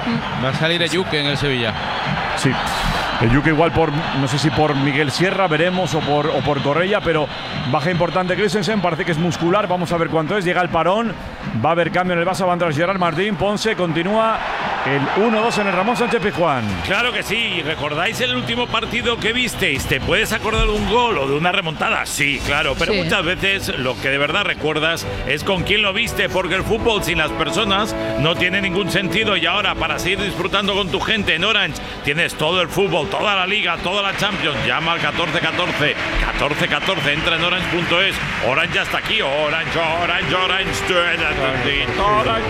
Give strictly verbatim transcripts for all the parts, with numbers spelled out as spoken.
Va a salir Eyuke en el Sevilla. Sí. Eyuke igual por, no sé si por Miguel Sierra, veremos, o por, o por Correia, pero baja importante Christensen, parece que es muscular, vamos a ver cuánto es. Llega el parón, va a haber cambio en el Barça, va a entrar Gerard Martín, Ponce, continúa el uno dos en el Ramón Sánchez Pizjuán. Claro que sí. ¿Recordáis el último partido que visteis? ¿Te puedes acordar de un gol o de una remontada? Sí, claro, pero sí. Muchas veces lo que de verdad recuerdas es con quién lo viste, porque el fútbol sin las personas no tiene ningún sentido. Y ahora, para seguir disfrutando con tu gente en Orange, tienes todo el fútbol, toda la Liga, toda la Champions. Llama al catorce catorce, catorce catorce, entra en orange punto es. Orange ya está aquí. Orange, Orange, Orange, Orange.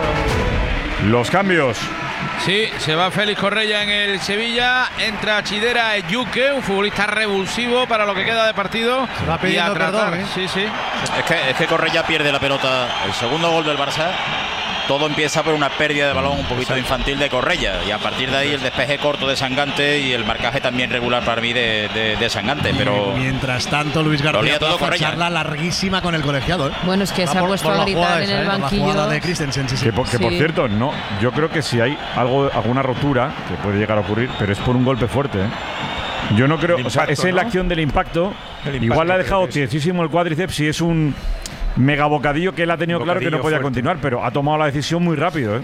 Los cambios. Sí, se va Félix Correia en el Sevilla, entra Chidera Eyuke, un futbolista revulsivo para lo que queda de partido. Se va pidiendo perdón, ¿eh? Sí, sí. Es que, es que Correia pierde la pelota. El segundo gol del Barça, todo empieza por una pérdida de balón un poquito infantil de Correia, y a partir de ahí el despeje corto de Sangante y el marcaje también regular para mí de, de, de Sangante. Pero mientras tanto, Luis García todo una charla larguísima con el colegiado, ¿eh? Bueno, es que se ha puesto a gritar en el banquillo. La de Christensen, sí, sí. Que, por, que sí. por cierto, no, yo creo que si hay algo, alguna rotura, que puede llegar a ocurrir, pero es por un golpe fuerte, ¿eh? Yo no creo, impacto, o sea, es en ¿no? la acción del impacto, el impacto igual le ha dejado tiesísimo el cuádriceps y es un mega bocadillo que él ha tenido claro que no podía fuerte. continuar, pero ha tomado la decisión muy rápido, ¿eh?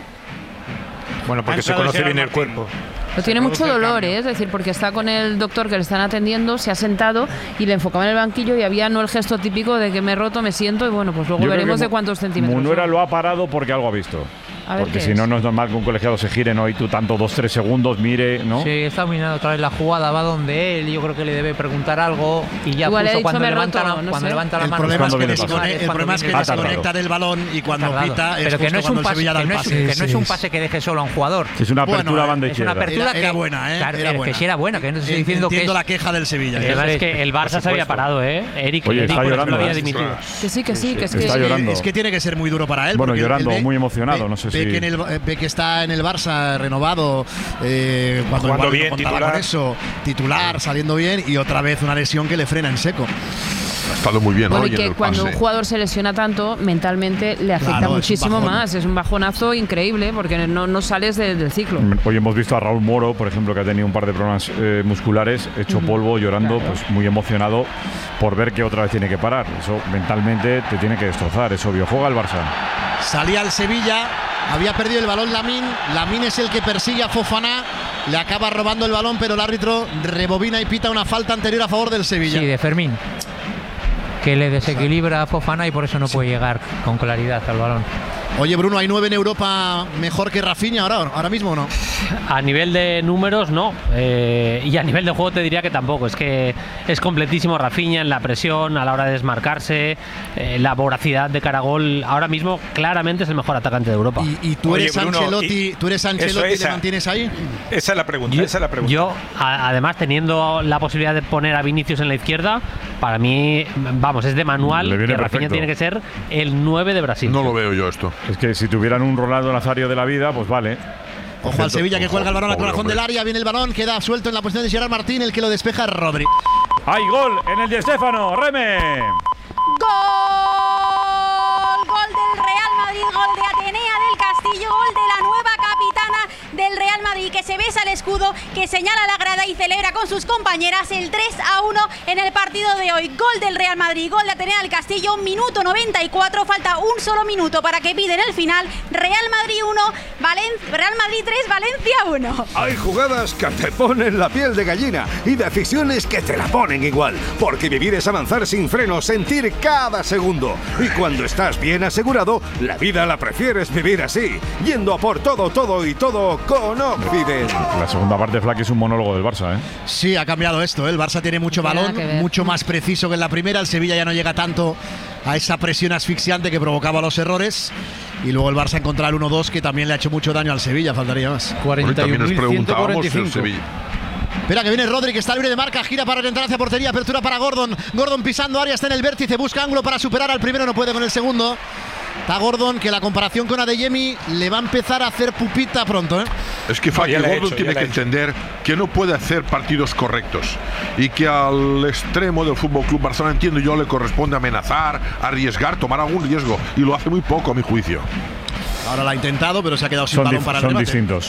Bueno, porque se conoce bien el cuerpo. Pero tiene mucho dolor, ¿eh? Es decir, porque está con el doctor que le están atendiendo, se ha sentado y le enfocaba en el banquillo y había no el gesto típico de que me he roto, me siento y bueno, pues luego Yo veremos de cuántos centímetros. Munuera lo ha parado porque algo ha visto. Porque si no, no es normal que un colegiado se gire, ¿no? Y tú tanto dos, tres segundos, mire, ¿no? Sí, está mirando otra vez la jugada, va donde él, yo creo que le debe preguntar algo y ya Igual puso cuando, roto, levanta, la, no cuando sé. levanta la el mano. Problema es que descone, el problema es que desconecta del balón y cuando pita es pero que no es un pase, que no es, que no es un pase que deje solo a un jugador. Es una apertura bueno, banda es izquierda. una apertura era, que era buena, ¿eh? Claro, era buena. que sí era buena, que no estoy diciendo Entiendo que la queja del Sevilla. El tema es que el Barça se había parado, ¿eh? Eric, Oye, Eric está por llorando, ejemplo, había ¿eh? dimitido. Que sí, que sí, que es que Está llorando. Es que tiene que ser muy duro para él. Bueno, porque llorando, él ve, muy emocionado, ve, no sé ve si… Que en el, ve que está en el Barça renovado, eh, cuando Jugando igual bien, no contaba titular. con eso, titular, saliendo bien, y otra vez una lesión que le frena en seco. Ha estado muy bien, bueno, hoy y que en el cuando pase. un jugador se lesiona tanto, mentalmente le afecta Claro, muchísimo es un más. Es un bajonazo increíble porque no, no sales de, del ciclo. Hoy hemos visto a Raúl Moro, por ejemplo, que ha tenido un par de problemas eh, musculares, hecho polvo, llorando, claro. Pues muy emocionado por ver que otra vez tiene que parar. Eso mentalmente te tiene que destrozar, es obvio. Juega el Barça. Salía el Sevilla, había perdido el balón Lamine. Lamine es el que persigue a Fofana, le acaba robando el balón, pero el árbitro rebobina y pita una falta anterior a favor del Sevilla. Sí, de Fermín, que le desequilibra a Fofana y por eso no puede llegar con claridad al balón. Oye, Bruno, ¿hay nueve en Europa mejor que Rafinha ahora, ahora mismo o no? A nivel de números, no. Eh, y a nivel de juego te diría que tampoco. Es que es completísimo Rafinha en la presión, a la hora de desmarcarse, eh, la voracidad de cara a gol. Ahora mismo, claramente es el mejor atacante de Europa. ¿Y, y tú eres Oye, Bruno, Ancelotti, y, tú eres Ancelotti y esa, le mantienes ahí? Esa es la pregunta. Yo, esa es la pregunta. yo a, además, teniendo la posibilidad de poner a Vinicius en la izquierda, para mí, vamos, es de manual que perfecto. Rafinha tiene que ser el nueve de Brasil. No lo veo yo esto. Es que si tuvieran un Rolando Nazario de la vida, pues vale. Ojo al Sevilla que Ojo, cuelga el balón al pobre corazón hombre. del área, viene el balón, queda suelto en la posición de Gerard Martín, el que lo despeja es Rodri. ¡Hay gol en el Di Stéfano! ¡Reme! ¡Gol! Gol del Real Madrid, gol de Atenea del Castillo, gol de la nueva capitana del Real Madrid, que se besa el escudo, que señala la grada y celebra con sus compañeras el tres a uno en el partido de hoy. Gol del Real Madrid, gol de Atenea del Castillo, minuto noventa y cuatro, falta un solo minuto para que piden el final. Real Madrid uno, Valen- Real Madrid tres, Valencia uno. Hay jugadas que te ponen la piel de gallina y decisiones que te la ponen igual, porque vivir es avanzar sin freno, sentir cada segundo. Y cuando estás bien asegurado, la vida la prefieres vivir así, yendo a por todo, todo y todo con Occident. La segunda parte, Flaky, es un monólogo del Barça, ¿eh? Sí, ha cambiado esto, ¿eh? El Barça tiene mucho No tiene balón, nada que ver. mucho más preciso que en la primera. El Sevilla ya no llega tanto a esa presión asfixiante que provocaba los errores. Y luego el Barça encontró el uno dos, que también le ha hecho mucho daño al Sevilla, faltaría más. Bueno, y también nos preguntábamos si el Sevilla. Espera que viene Rodri, que está libre de marca, gira para orientar hacia portería, apertura para Gordon. Gordon pisando área, está en el vértice, busca ángulo para superar al primero, no puede con el segundo. Está Gordon, que la comparación con Adeyemi le va a empezar a hacer pupita pronto, ¿eh? Es que Faki ya la he Gordon hecho, tiene ya la que he hecho. entender que no puede hacer partidos correctos y que al extremo del Fútbol Club Barcelona, entiendo yo, le corresponde amenazar, arriesgar, tomar algún riesgo, y lo hace muy poco a mi juicio. Ahora la ha intentado, pero se ha quedado sin Son, balón dif- para el son remate. distintos.